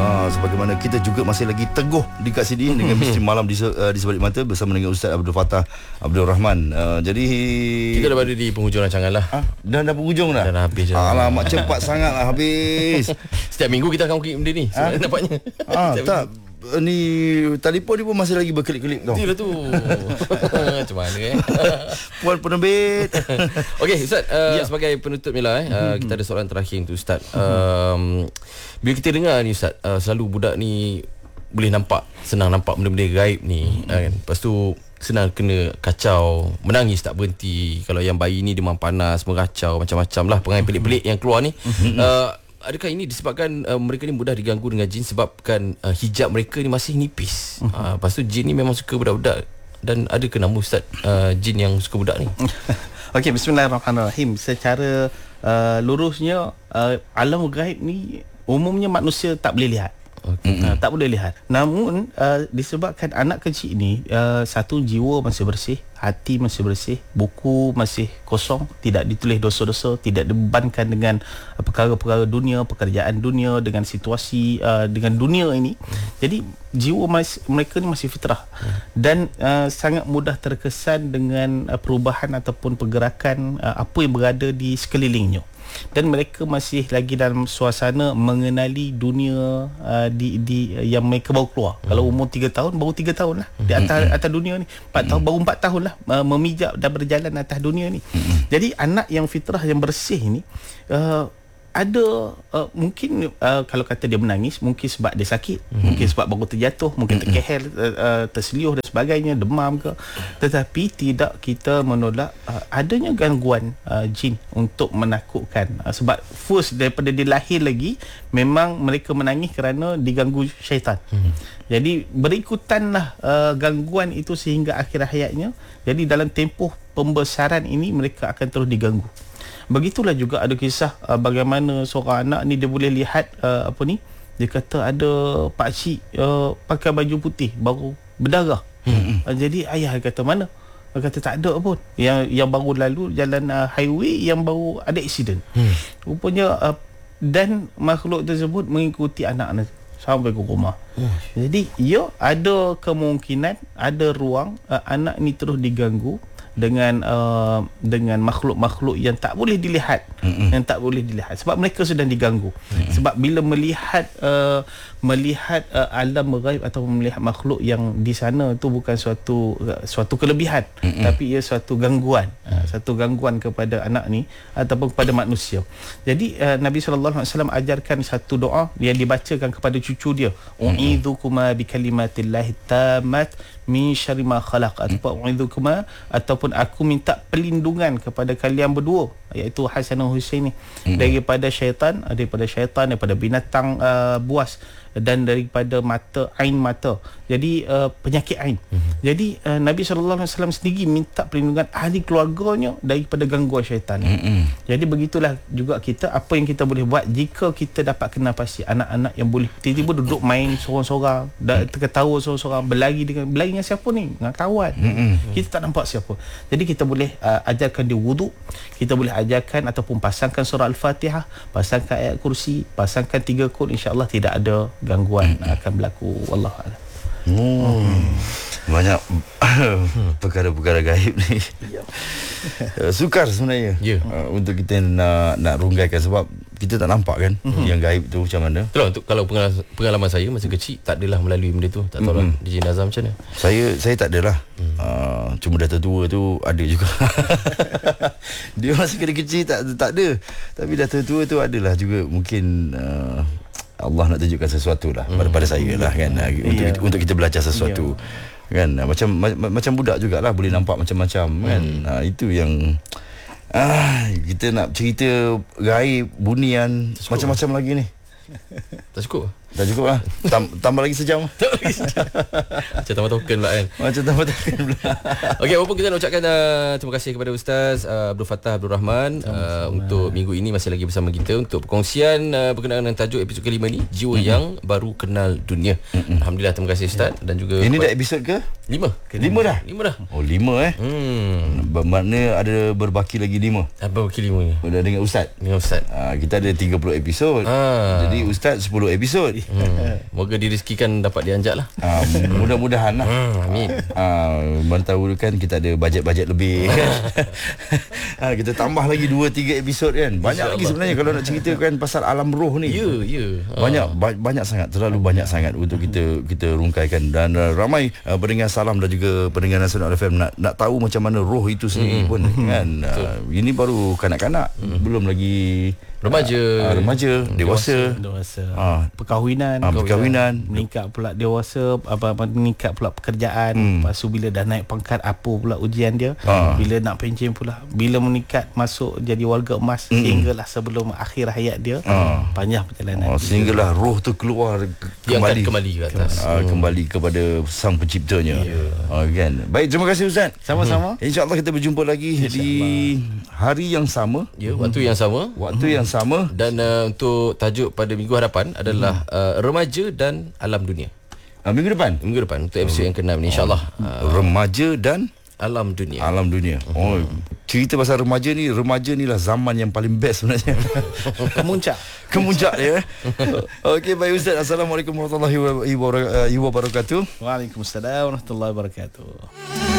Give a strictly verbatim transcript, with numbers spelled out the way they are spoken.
uh, sebagaimana kita juga masih lagi teguh di kat sini dengan misteri malam di, uh, di sebalik mata bersama dengan Ustaz Abdul Fattah Abdul Rahman. Uh, jadi kita dah berada di penghujung rancangan lah. Ah, dah dah penghujung dah. Dah habis dah. Alamak, cepat sangat lah habis. Setiap minggu kita akan klik benda ni. Ah? Nampaknya. Ah, tak. Ni telefon ni pun masih lagi berkelip-kelip tau. Itulah tu. Macam mana eh? Puan penerbit. Okey Ustaz, uh, ya. sebagai penutup ni lah eh, uh, kita ada soalan terakhir untuk Ustaz. Um, bila kita dengar ni Ustaz, uh, selalu budak ni boleh nampak, senang nampak benda-benda gaib ni, uh, kan? Lepas tu senang kena kacau, menangis tak berhenti. Kalau yang bayi ni demam panas, meracau, macam-macam lah perangai pelik-pelik yang keluar ni. uh, Adakah ini disebabkan uh, mereka ni mudah diganggu dengan jin sebabkan uh, hijab mereka ni masih nipis? Uh-huh. Uh, lepas tu jin ni memang suka budak-budak. Dan ada ke nama Ustaz uh, jin yang suka budak ni? Okey, bismillahirrahmanirrahim. Secara uh, lurusnya uh, alam gaib ni umumnya manusia tak boleh lihat. Okay. Uh, tak boleh lihat. Namun uh, disebabkan anak kecil ni uh, satu, jiwa masih bersih, hati masih bersih, buku masih kosong, tidak ditulis dosa-dosa, tidak dibebankan dengan uh, perkara-perkara dunia, pekerjaan dunia, dengan situasi uh, dengan dunia ini. Hmm. Jadi jiwa mas- mereka ni masih fitrah. Hmm. Dan uh, sangat mudah terkesan dengan uh, perubahan ataupun pergerakan uh, apa yang berada di sekelilingnya. Dan mereka masih lagi dalam suasana mengenali dunia uh, di di uh, yang mereka baru keluar. Hmm. Kalau umur tiga tahun, baru tiga tahun lah di atas atas dunia ni. empat hmm. tahun, baru empat tahun lah uh, memijak dan berjalan atas dunia ni. Hmm. Jadi anak yang fitrah, yang bersih ni uh, ada uh, mungkin uh, kalau kata dia menangis, mungkin sebab dia sakit, mm-hmm. mungkin sebab baru terjatuh, mungkin mm-hmm. terkehel, uh, uh, terseliuh dan sebagainya, demam ke. Tetapi tidak kita menolak uh, adanya gangguan uh, jin untuk menakutkan. Uh, sebab first daripada dia lahir lagi memang mereka menangis kerana diganggu syaitan. Mm-hmm. Jadi berikutanlah uh, gangguan itu sehingga akhir hayatnya. Jadi dalam tempoh pembesaran ini mereka akan terus diganggu. Begitulah juga ada kisah uh, bagaimana seorang anak ni dia boleh lihat uh, apa ni, dia kata ada pak cik uh, pakai baju putih baru berdarah. Hmm. Uh, jadi ayah kata mana? Dia kata tak ada pun. Yang yang baru lalu jalan uh, highway yang baru ada aksiden. Hmm. Rupanya uh, dan makhluk tersebut mengikuti anak ni sampai ke rumah. Oh. Jadi ya ada kemungkinan, ada ruang uh, anak ni terus diganggu dengan uh, dengan makhluk-makhluk yang tak boleh dilihat, mm-hmm. yang tak boleh dilihat sebab mereka sedang diganggu. Mm-hmm. Sebab bila melihat uh, melihat uh, alam ghaib atau melihat makhluk yang di sana itu bukan suatu uh, suatu kelebihan, mm-hmm. tapi ia suatu gangguan, mm-hmm. uh, satu gangguan kepada anak ni ataupun kepada manusia. Jadi uh, Nabi sallallahu alaihi wasallam ajarkan satu doa yang dibacakan kepada cucu dia, u'idzukuma bikalimatillahi tammat min syarri ma khalaq, ataupun u'idzukuma, ataupun aku minta perlindungan kepada kalian berdua, iaitu Hasan dan Husain ni, hmm. daripada syaitan, daripada syaitan, daripada binatang uh, buas dan daripada mata, ain mata. Jadi uh, penyakit ain. Hmm. Jadi uh, Nabi sallallahu alaihi wasallam sendiri minta perlindungan ahli keluarganya daripada gangguan syaitan. Hmm. Jadi begitulah juga kita, apa yang kita boleh buat jika kita dapat kenal pasti anak-anak yang boleh tiba-tiba duduk main sorang-sorang, dah terketawa sorang-sorang, berlari dengan berlari dengan siapa ni? Dengan kawan. Hmm. Kita tak nampak siapa. Jadi kita boleh uh, ajarkan dia wuduk, kita boleh ajarkan ataupun pasangkan surah Al-Fatihah, pasangkan ayat kursi, pasangkan tiga kod, insya-Allah tidak ada gangguan hmm. akan berlaku. Wallahu a'lam. Oh, hmm. banyak perkara-perkara gaib ni. Sukar sebenarnya, yeah. uh, untuk kita nak nak runggaikan sebab kita tak nampak kan mm-hmm. yang gaib tu macam mana. Itulah untuk kalau pengalaman, pengalaman saya masa kecil tak adalah melalui benda tu. Tak tahu lah mm-hmm. D J Nazam macam mana. Saya saya tak adalah. Mm. Uh, cuma dah tertua tu ada juga. Dia masa kecil tak tak ada. Tapi dah tertua tu adalah juga mungkin uh, Allah nak tunjukkan sesuatu lah hmm. pada, pada saya lah kan, hmm. untuk, yeah. untuk kita belajar sesuatu, yeah. kan, macam ma- macam budak jugalah boleh nampak macam-macam kan. hmm. ha, itu yang ah, kita nak cerita gaib, bunian, macam-macam lagi ni. Tak cukup? Dah cukup lah. Tam, tambah lagi sejam. Macam tambah token pula kan. Macam tambah token pula. Okey, walaupun kita nak ucapkan uh, terima kasih kepada Ustaz uh, Abdul Fattah Abdul Rahman uh, untuk minggu ini masih lagi bersama kita untuk perkongsian uh, berkenaan dengan tajuk episod kelima ni, Jiwa mm-hmm. yang Baru Kenal Dunia. Mm-hmm. Alhamdulillah, terima kasih Ustaz. Dan juga ini dah episod ke? Lima. Lima dah? Lima dah. Oh, lima eh. Hmm. Bermakna ada berbaki lagi lima. Apa wakil lima ni? Pada dengan Ustaz. Dengan Ustaz. Ha, kita ada tiga puluh episod. Ah. Jadi Ustaz sepuluh episod. Hmm. Moga direzekikan dapat dianjak lah. Ha, mudah-mudahan lah. Hmm, amin. Ha, mana tahu kan kita ada bajet-bajet lebih kan. Ha, kita tambah lagi dua tiga episod kan. Banyak lagi sebenarnya kalau nak ceritakan pasal alam roh ni. Ya, ya. Banyak ba- banyak sangat, terlalu banyak sangat untuk kita kita rungkaikan. Dan uh, ramai uh, pendengar Salam dan juga pendengar Nasional F M nak nak tahu macam mana roh itu sendiri pun kan. Uh, ini baru kanak-kanak, belum lagi Remaja, uh, remaja, dewasa, dewasa, Ah. perkahwinan, uh, perkahwinan. meningkat pula dewasa, apa apa meningkat pula pekerjaan. Hmm. Lepas tu bila dah naik pangkat, apa pula ujian dia, Ah. bila nak pencen pula, bila meningkat masuk jadi warga emas, Hmm. sehinggalah sebelum akhir hayat dia. Ah. Panjang perjalanan. Oh, sehinggalah roh tu keluar ke- Dia kembali akan kembali ke atas. uh, kembali kepada sang penciptanya. Uh, kan. Baik, terima kasih Ustaz. Sama-sama. InsyaAllah kita berjumpa lagi di hari yang sama, Ya, waktu yang sama. waktu yang sama. Dan uh, untuk tajuk pada minggu hadapan adalah uh, remaja dan alam dunia. Uh, minggu depan Minggu depan untuk episod yang keenam ni insya-Allah. Uh, remaja dan alam dunia. alam dunia. Oh, cerita pasal remaja ni, remaja ni lah zaman yang paling best sebenarnya. Kemuncak. Kemuncak dia. Okey, baik Ustaz. Assalamualaikum warahmatullahi wabarakatuh. Waalaikumsalam warahmatullahi wabarakatuh.